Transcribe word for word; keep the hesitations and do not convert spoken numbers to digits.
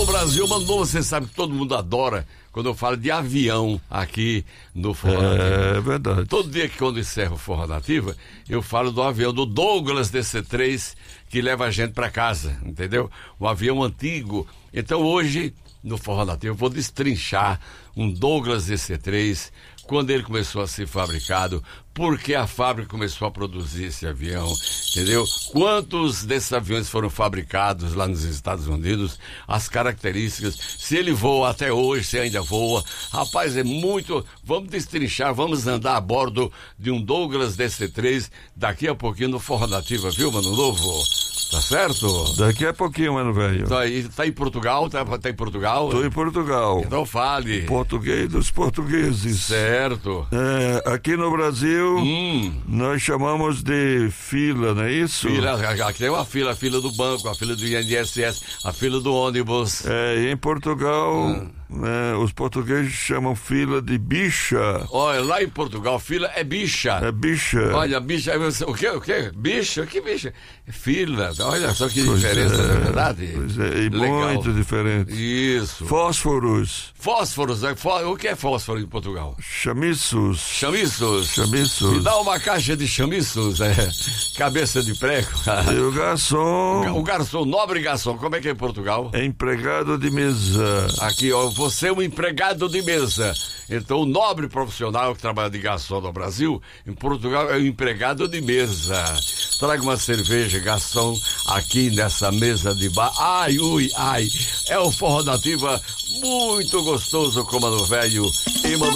Brasil, mano, você sabe que todo mundo adora quando eu falo de avião aqui no Forró Nativa. É verdade. Todo dia que quando encerro o Forró Nativa, eu falo do avião do Douglas D C três, que leva a gente pra casa, entendeu? Um avião antigo. Então hoje, no Forró Nativa, eu vou destrinchar um Douglas D C três, quando ele começou a ser fabricado, porque a fábrica começou a produzir esse avião, entendeu? Quantos desses aviões foram fabricados lá nos Estados Unidos, as características, se ele voa até hoje, se ainda voa. Rapaz, é muito... Vamos destrinchar, vamos andar a bordo de um Douglas D C três daqui a pouquinho no Forró Nativa, viu, Mano Novo? Tá certo? Daqui a pouquinho, mano, velho. Tá, aí, tá em Portugal? Tá, tá em Portugal? Tô em Portugal. Então fale. Português dos portugueses. Certo. É, aqui no Brasil, Hum. nós chamamos de fila, não é isso? Fila, aqui tem uma fila, a fila do banco, a fila do I N S S, a fila do ônibus. É, e em Portugal, é, os portugueses chamam fila de bicha. Olha, lá em Portugal, fila é bicha. É bicha. Olha, bicha, o quê, o quê? Bicha? Que bicha? Fila, olha só que Pois diferença, é, não é verdade? Pois é, e Legal. muito diferente. Isso. Fósforos, Fósforos, né? Fó- o que é fósforo em Portugal? chamiços. Chamiços. Chamiços. Me dá uma caixa de chamiços, é, cabeça de prego. E o garçom, O garçom, nobre garçom, como é que é em Portugal? é empregado de mesa. Aqui, ó, você é um empregado de mesa. Então, o nobre profissional que trabalha de garçom no Brasil, em Portugal, é um empregado de mesa. Traga uma cerveja, garçom, aqui nessa mesa de bar. Ai, ui, ai. É o Forró Nativa muito gostoso, como no velho. E, mano,